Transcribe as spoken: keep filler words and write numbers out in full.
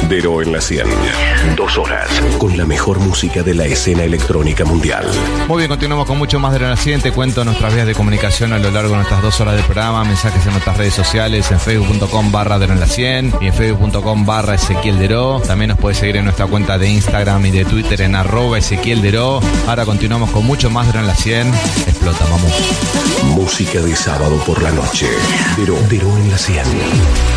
Dero en la cien. Dos horas con la mejor música de la escena electrónica mundial. Muy bien, continuamos con mucho más de Dero en la cien. Te cuento nuestras vías de comunicación a lo largo de nuestras dos horas de programa. Mensajes en nuestras redes sociales, en facebook punto com barra Dero en la cien y en facebook punto com barra Ezequiel Dero. También nos puedes seguir en nuestra cuenta de Instagram y de Twitter en arroba Ezequiel Dero. Ahora continuamos con mucho más Dero en la cien. Explota, vamos. Música de sábado por la noche. Dero, Dero en la cien.